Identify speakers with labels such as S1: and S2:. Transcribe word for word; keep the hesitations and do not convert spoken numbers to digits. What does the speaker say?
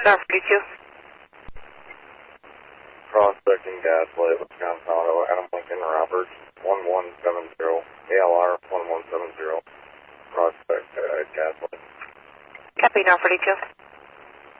S1: North forty-two.
S2: Prospecting Gaslight, Wisconsin Auto, Adam Lincoln Roberts, one one seven zero, A L R one one seven zero, Prospect uh, Gaslight.
S1: Copy, North forty-two.